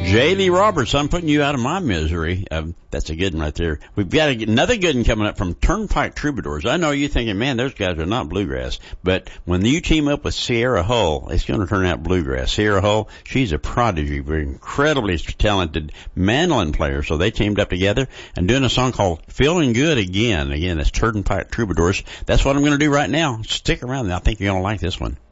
J. Lee Roberts, I'm putting you out of my misery. That's a good one right there. We've got another good one coming up from Turnpike Troubadours. I know you're thinking, man, those guys are not bluegrass. But when you team up with Sierra Hull, it's going to turn out bluegrass. Sierra Hull, she's a prodigy, very incredibly talented mandolin player. So they teamed up together and doing a song called Feeling Good Again. Again, it's Turnpike Troubadours. That's what I'm going to do right now. Stick around. I think you're going to like this one.